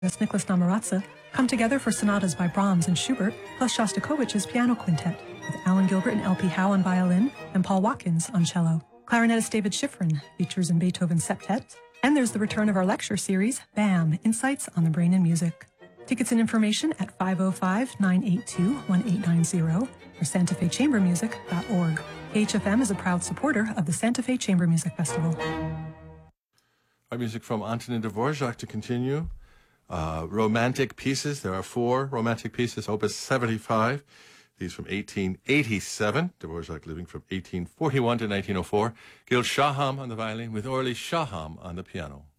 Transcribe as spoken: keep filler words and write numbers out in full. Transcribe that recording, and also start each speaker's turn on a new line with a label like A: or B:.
A: Nicholas Namaratsa come together for sonatas by Brahms and Schubert, plus Shostakovich's piano quintet, with Alan Gilbert and L P Howe on violin and Paul Watkins on cello. Clarinetist David Schifrin features in Beethoven's septet. And there's the return of our lecture series, BAM, Insights on the Brain and Music. Tickets and information at five oh five, nine eight two, one eight nine zero or santa fe chamber music dot org. K H F M is a proud supporter of the Santa Fe Chamber Music Festival.
B: Our music from Antonin Dvorak to continue. Uh, romantic pieces. There are four romantic pieces, Opus seventy-five. These from eighteen eighty-seven. Dvorak living from eighteen forty-one to nineteen oh four. Gil Shaham on the violin with Orly Shaham on the piano.